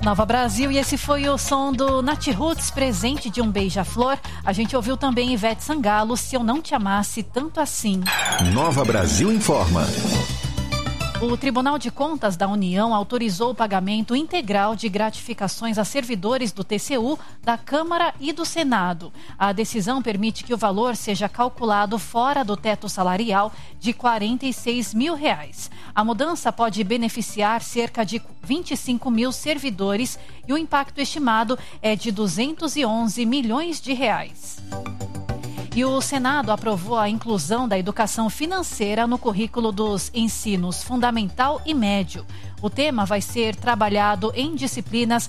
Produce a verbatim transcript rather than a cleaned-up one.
Nova Brasil, e esse foi o som do Nath Roots, Presente de um Beija-Flor. A gente ouviu também Ivete Sangalo, Se Eu Não Te Amasse Tanto Assim. Nova Brasil informa. O Tribunal de Contas da União autorizou o pagamento integral de gratificações a servidores do T C U, da Câmara e do Senado. A decisão permite que o valor seja calculado fora do teto salarial de quarenta e seis mil reais. A mudança pode beneficiar cerca de vinte e cinco mil servidores e o impacto estimado é de duzentos e onze milhões de reais. E o Senado aprovou a inclusão da educação financeira no currículo dos ensinos fundamental e médio. O tema vai ser trabalhado em disciplinas